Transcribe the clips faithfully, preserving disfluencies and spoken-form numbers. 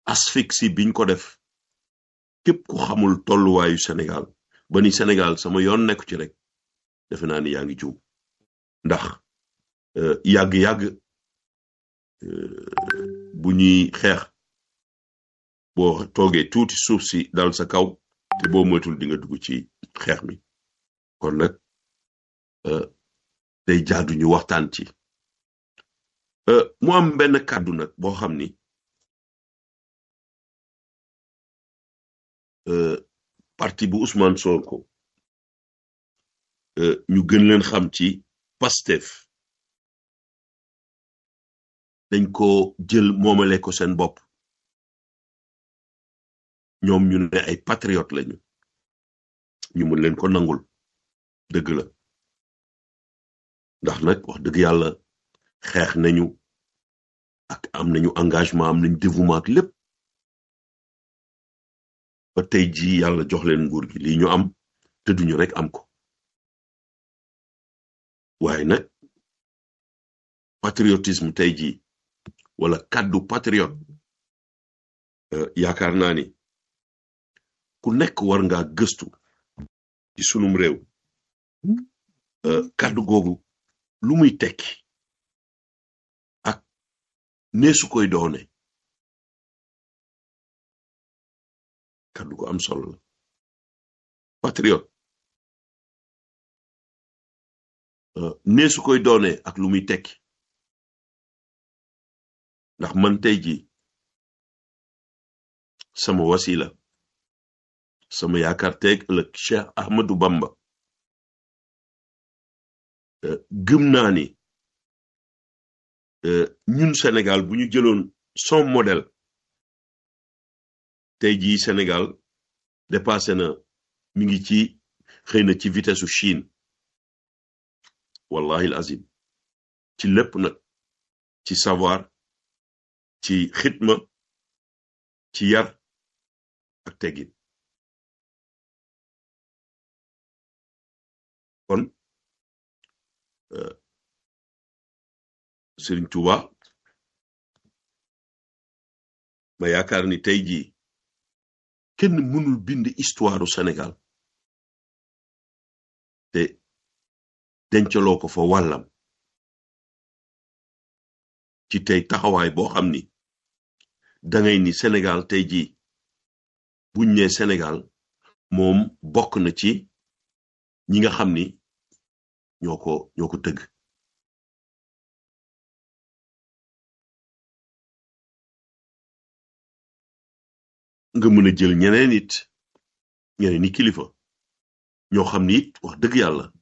asphyxie biñ ko def képp ku xamul tolluwaayu Sénégal ba ni Sénégal sama yoon nekku ci rek defe naa ni yaa ngi juum ndax yàgg-yàgg bu ñuy xeex boo toogee tuuti suuf si dal sa kaw te boo moytul di nga dugg ci xeex mi kon nag day jaadu ñu waxtaan ci mu am benn kàddu nag boo xam ni parti bu Ousmane Sonko ñu gën leen xam ci Pastef dañ ko jël moomale ko seen bopp ñoom ñu ne ay patriote lañu ñu mën leen ko nangul dëgg la ndax nag wax dëgg yàlla xeex nañu ak am nañu engagement am nañu dévouement ak lépp ba tey jii yàlla jox leen nguur gi lii ñu am te duñu rek am ko waaye nag patriotisme tey jii wala kàddu patriote yaakaar naa ni ku nekk war ngaa gëstu ci sunum réew kàddu googu lu muy tekki ak neesu koy doone kàddu ko am solo la patriote neesu koy doone ak lu muy tekki ndax man tey ji sama wasila sama yaakaar teeg ëllëg Cheikh Ahmadou Bamba gëm naa ni ñun Sénégal bu ñu jëloon son modèle tey jii Sénégal dépassé na mi ngi ci xëy na ci vitesse u Chine wallahi al azim ci lépp nag ci savoir ci xitma ci yar ak teggin kon Serigne Touba ma yaakaar ni tey jii kenn mënul bind histoire u Sénégal te dencaloo ko fa wàllam ci tey taxawaay boo xam ni dangay ni Sénégal tey jii buñ ne Sénégal moom bokk na ci ñi nga xam ni ñoo ko ñoo ko tëgg nga mën a jël ñeneen it ñeneen ni kilifa ñoo xam ni it wax dëgg yàlla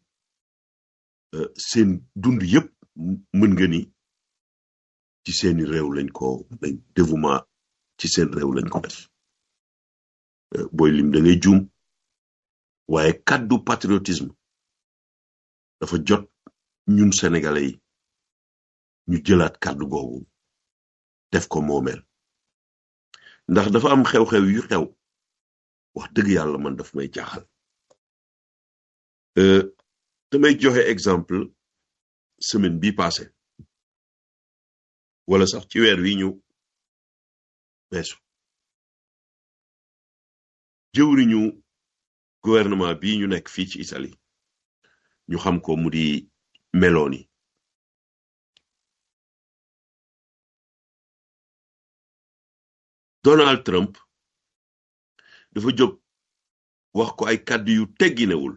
seen dund yépp mën nga ni ci seeni réew lañ ko lañ dévouement ci seen réew lañ ko def booy lim da ngay juum waaye kàddu patriotisme dafa jot ñun sénégalais yi ñu jëlaat kàddu googu def ko moomeel ndax dafa am xew-xew yu xew wax dëgg yàlla man daf may jaaxal damay joxe exemple semaine bi passé wala sax ci weer wi ñu weesu jëwriñu gouvernement bi ñu nekk fii ci Italie ñu xam ko mu di Meloni Donald Trump dafa jóg wax ko ay kàddu yu tegginewul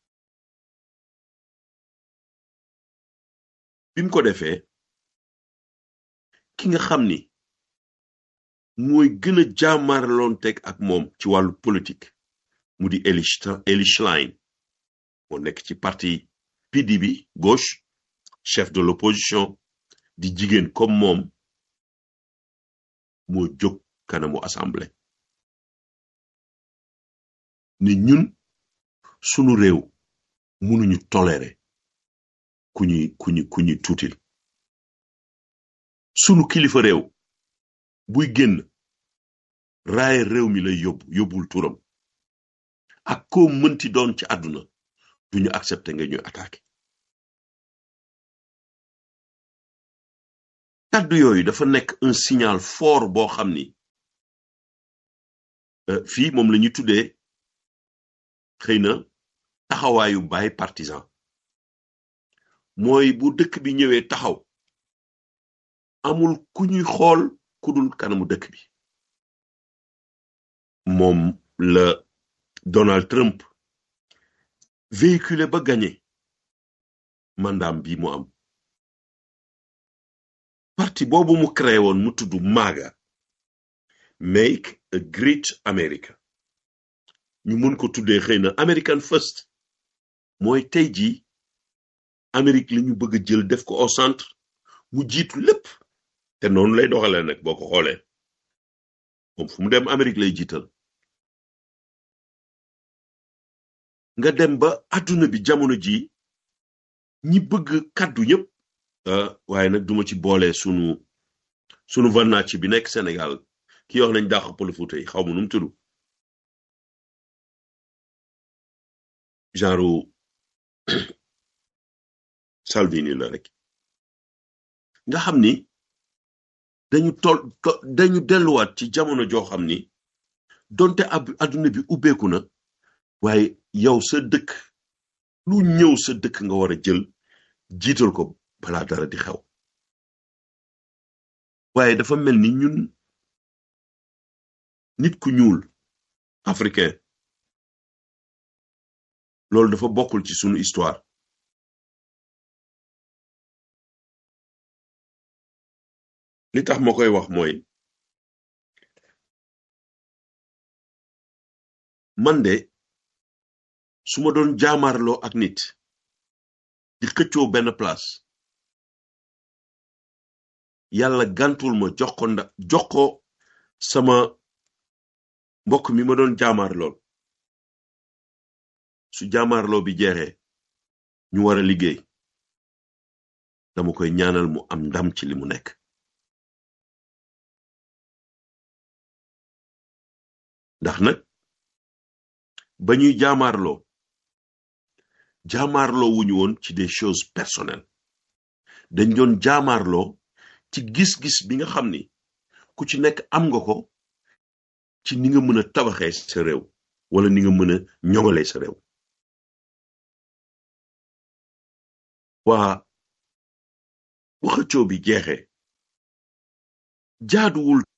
bi mu ko defee ki nga xam ni mooy gën a jàmmarloon teg ak moom ci wàllu politique mu di Eli Schlein moo nekk ci parti P D B gauche chef de l'opposition di jigéen comme moom moo jóg kanamu assemblée ni ñun sunu réew mënuñu tolérer ku ñuy ku ñu ku ñuy tuutil sunu kilifa réew buy génn raaye réew mi lay yóbbu yóbbul turam ak koo mënti doon ci àdduna duñu accepter nga ñuy attaquer kàddu yooyu dafa nekk un signal fort boo xam ni fii moom la ñu tuddee xëy na taxawaayu bipartisan mooy bu dëkk bi ñëwee taxaw amul ku ñuy xool ku dul kanamu dëkk bi moom la Donald Trump véhiculé ba gagné mandaam bi mu am parti boobu mu créé woon mu tudd MAGA Make a Great America ñu mën ko tuddee xëy na American First mooy tey jii Amérique la ñu bëgg a jël def ko au centre mu jiitu lépp te noonu lay doxalee nag boo ko xoolee moom fu mu dem Amérique lay jiital nga dem ba adduna bi jamono ji ñi bëgg kaddu ñëpp waaye nag duma ci boole sunu sunu vannaci bi nekk Sénégal ki wax nañ dàq pël Fuuta yi xaw ma nu mu tudd genre Salvini la rek nga xam ni dañu tol dañu delluwaat ci jamono joo xam ni donte ab adduna bi ubbeeku na waaye yow sa dëkk lu ñëw sa dëkk nga war a jël jiital ko balaa dara di xew waaye dafa mel ni ñun nit ku ñuul africain loolu dafa bokkul ci sunu histoire li tax ma koy wax mooy man de su ma doon jaamaarloo ak nit di xëccoo benn place yàlla gàntul ma jox ko nda jox ko sama mbokk mi ma doon jaamaarlool su jaamaarloo bi jeexee ñu war a liggéey dama koy ñaanal mu am ndam ci li mu nekk ndax nag ba ñuy jaamaarloo jaamaarloo wuñu woon ci des choses personnelles dañ doon jaamaarloo ci gis-gis bi nga xam ni ku ci nekk am nga ko ci ni nga mën a tabaxee sa réew wala ni nga mën a ñoŋalee sa réew waa bu xëccoo bi jeexee jaaduwul